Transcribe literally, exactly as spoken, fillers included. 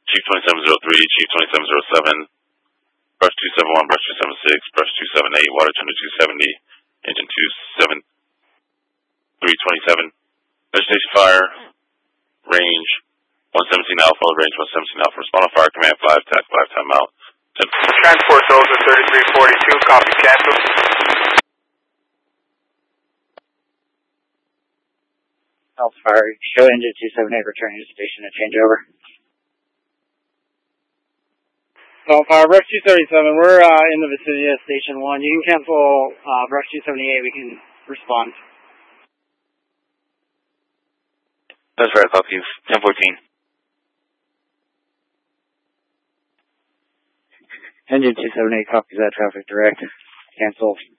Chief twenty-seven oh three, Chief twenty-seven oh seven, Brush two seven one, Brush two seven six, Brush two seven eight, Water Tender two seventy, Engine two seven three twenty-seven, Vegetation Fire, range one seventeen Alpha, range one seventeen Alpha, respond on fire, command five, tac five, timeout. Transport Delta thirty-three forty-two, copy, cancel. Alpha Fire, show engine two seven eight returning to station and change over. Alpha Fire, Brush two thirty-seven, we're uh, in the vicinity of Station one. You can cancel uh, Brush two seventy-eight, we can respond. That's right, copy, ten fourteen. Engine two seven eight copies that, traffic direct. Cancel.